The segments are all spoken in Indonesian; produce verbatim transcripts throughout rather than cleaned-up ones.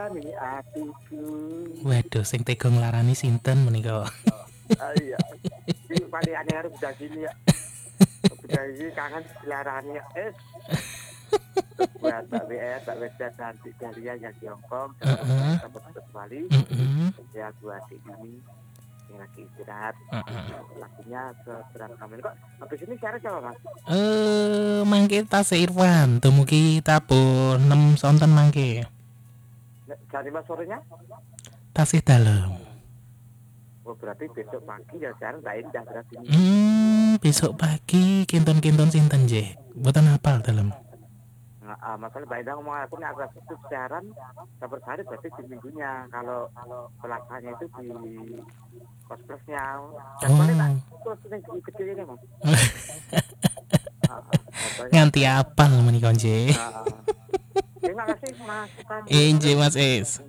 nglarani atiku. Waduh, sing tega nglarani sinten menika? Ah, iya. Ini paling aneh harus udah gini ya. Udah ini kangen dilarani ya. Eh, buat Mbak W R, Mbak Weda dan Mbak Dahlia yang di Hongkong, Heeh. teman-teman Bali, Heeh. ya buat adik kami yang lagi istirahat, Heeh. lagunya seberat kami. Kok habis ini siaran siapa mas? Eh, mangke tas Irfan, dumugi tabur enam sonten mangke. Jam lima sorenya? Tasih dalem. Oh berarti besok pagi ya siaran Mbak Indah berarti. Hmm, besok pagi kinton-kinton sinten nggih? Mboten hafal dalem. Nah, uh, masalah Mbak Indah ngomong aku nih agak susah siaran sabar hari berarti di minggunya. Kalau kalau pelaksanya itu di kos plusnya. Oh. Terus yang kecil ini mas. Nganti apal menika nggih. Terima kasih mas. Injih Mas Is.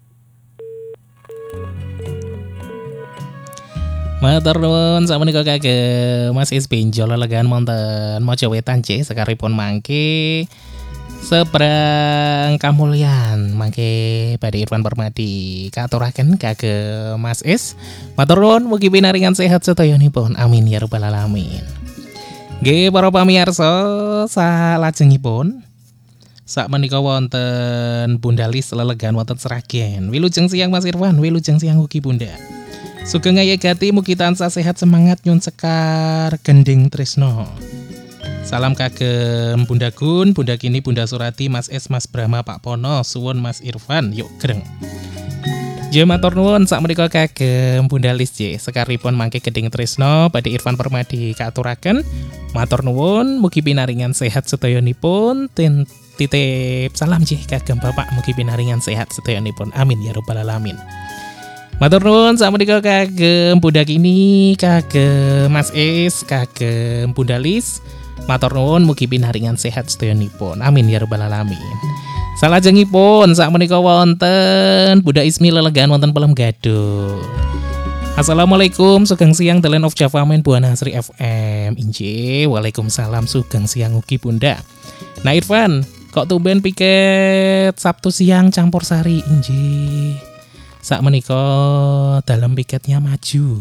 Matur nuwun sakmenika kagem Mas Is Benjol legan monten Mojo Wetan nggih sekaripun mangke sebrang kamulyan mangke badhe Irfan Permadi katuraken kagem Mas Is. Matur nuwun mugi pinaringan sehat sedayanipun. Amin ya rabbal alamin. Nggih para pamirsa salajengipun sakmenika wonten Bunda Lis lelegan wonten Sragen. Wilujeng siang Mas Irfan, wilujeng siang ugi Bunda. Sugeng ayegati mugi tansah sehat semangat nyun sekar gending tresno. Salam kagem Bunda Gun, Bunda Kini, Bunda Surati, Mas Es, Mas Brahma, Pak Pono, suwun Mas Irfan, yuk greng. Nggih matur nuwun sakmenika kagem Bunda Lis nggih sekaripun mangke gending tresno badhe Irfan Permadi katuraken. Matur nuwun mugi pinaringan sehat sedayanipun. Tin titip salam nggih kagem Bapak mugi pinaringan sehat sedayanipun. Amin ya rabbal alamin. Matur nuwun sakmenika kagem Bunda Kini, kagem Mas Es, kagem Bunda Lis. Matur nuwun mugi pinaringan sehat sedayanipun. Amin ya rabbal alamin. Salajengipun sakmenika wonten Bunda Ismi lelegan wonten Pelem Gaduh. Assalamualaikum, sugeng siang The Land of Java Men Buana Sri F M. Injih, waalaikumsalam sugeng siang ugi Bunda. Nah Irfan, kok tumben piket Sabtu siang campur sari injih. Sak menika dalam piketnya maju.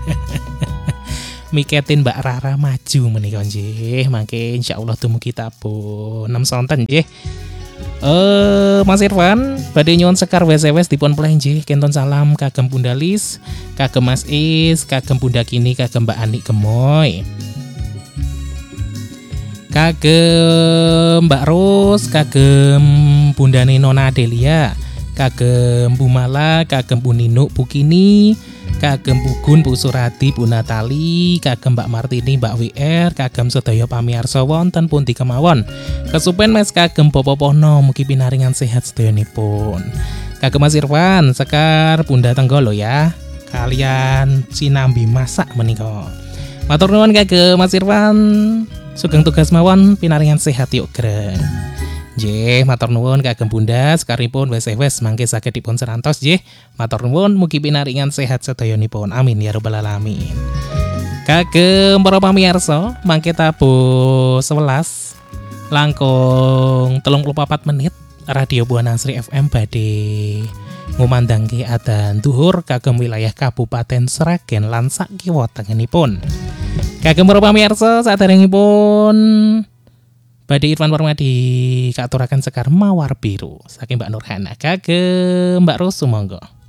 Miketin Mbak Rara maju menika nggih. Mangke insyaallah dumugi tabuh enam sonten nggih. Eh Mas Irfan badhe nyuwun sekar wes-wes dipun pleh nggih. Kenton salam kagem Bunda Lis, kagem Mas Is, kagem Bunda Kini, kagem Mbak Ani Gemoy. Kagem Mbak Ros, kagem Bunda Nona Delia, kagem Bu Mala, kagem Bu Nino, Bu Kini, kagem Bu Gun, Bu Surati, Bu Natali, kagem Mbak Martini, Mbak W R, kagem sedaya pamirsa wonten pundi kemawon. Kesupen Mas kagem Bapak Pono mugi pinaringan sehat sedayanipun. Kagem Mas Irfan sekar Bunda Tenggolo ya. Kalian sinambi masak menika. Matur nuwun kagem Mas Irfan. Sugeng tugas mawon pinaringan sehat yuk greng. Nggih, matur nuwun kagem Bunda sekaripun wes-wes mangke saged dipun serantos nggih. Matur nuwun mugi pinaringan sehat sedayanipun. Amin ya rabbal alamin. Kagem para pamirsa, mangke tabuh sewelas langkung telung puluh papat menit Radio Buana Sri F M badhe ngumandangke adzan zuhur kagem wilayah Kabupaten Sragen lan sak kiwa tengenipun. Kagem para pamirsa saderengipun badhe Irfan Permadi katuraken sekar mawar biru saking Mbak Nurhana kagem Mbak Ros sumangga.